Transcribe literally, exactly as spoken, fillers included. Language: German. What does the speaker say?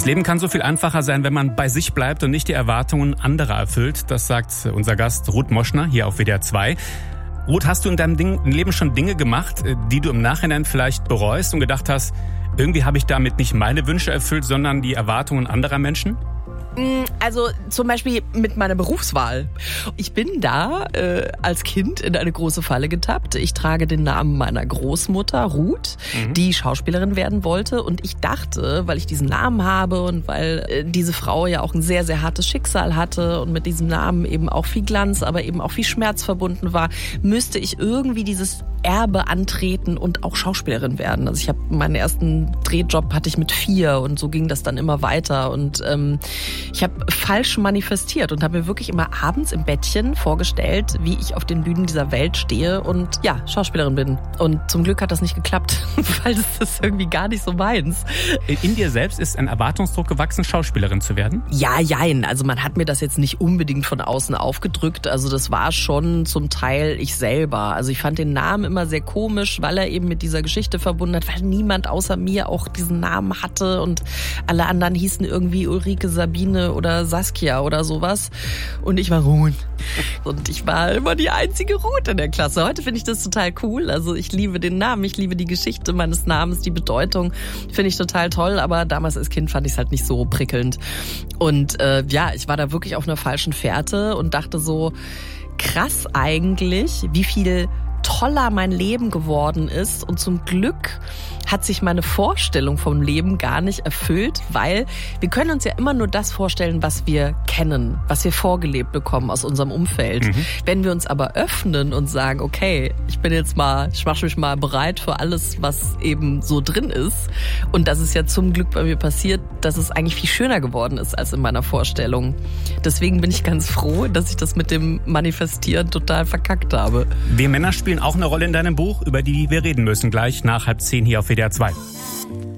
Leben kann so viel einfacher sein, wenn man bei sich bleibt und nicht die Erwartungen anderer erfüllt. Das sagt unser Gast Ruth Moschner hier auf W D R zwei. Ruth, hast du in deinem Ding, Leben schon Dinge gemacht, die du im Nachhinein vielleicht bereust und gedacht hast, irgendwie habe ich damit nicht meine Wünsche erfüllt, sondern die Erwartungen anderer Menschen? Also zum Beispiel mit meiner Berufswahl. Ich bin da äh, als Kind in eine große Falle getappt. Ich trage den Namen meiner Großmutter, Ruth, mhm. die Schauspielerin werden wollte. Und ich dachte, weil ich diesen Namen habe und weil äh, diese Frau ja auch ein sehr, sehr hartes Schicksal hatte und mit diesem Namen eben auch viel Glanz, aber eben auch viel Schmerz verbunden war, müsste ich irgendwie dieses Erbe antreten und auch Schauspielerin werden. Also ich habe meinen ersten Drehjob hatte ich mit vier und so ging das dann immer weiter. Und ähm, ich habe falsch manifestiert und habe mir wirklich immer abends im Bettchen vorgestellt, wie ich auf den Bühnen dieser Welt stehe und ja, Schauspielerin bin. Und zum Glück hat das nicht geklappt, weil das ist irgendwie gar nicht so meins. In dir selbst ist ein Erwartungsdruck gewachsen, Schauspielerin zu werden? Ja, jein. Also man hat mir das jetzt nicht unbedingt von außen aufgedrückt. Also das war schon zum Teil ich selber. Also ich fand den Namen immer sehr komisch, weil er eben mit dieser Geschichte verbunden hat, weil niemand außer mir auch diesen Namen hatte und alle anderen hießen irgendwie Ulrike, Sabine oder Saskia oder sowas. Und ich war Ruth. Und ich war immer die einzige Ruth in der Klasse. Heute finde ich das total cool. Also ich liebe den Namen, ich liebe die Geschichte meines Namens, die Bedeutung. Finde ich total toll, aber damals als Kind fand ich es halt nicht so prickelnd. Und äh, ja, ich war da wirklich auf einer falschen Fährte und dachte so, krass eigentlich, wie viel toller mein Leben geworden ist. Und zum Glück hat sich meine Vorstellung vom Leben gar nicht erfüllt, weil wir können uns ja immer nur das vorstellen, was wir kennen, was wir vorgelebt bekommen aus unserem Umfeld. Mhm. Wenn wir uns aber öffnen und sagen, okay, ich bin jetzt mal, ich mache mich mal bereit für alles, was eben so drin ist. Und das ist ja zum Glück bei mir passiert, dass es eigentlich viel schöner geworden ist als in meiner Vorstellung. Deswegen bin ich ganz froh, dass ich das mit dem Manifestieren total verkackt habe. Wir Männer spielen auch eine Rolle in deinem Buch, über die wir reden müssen, gleich nach halb zehn hier auf W D R zwei.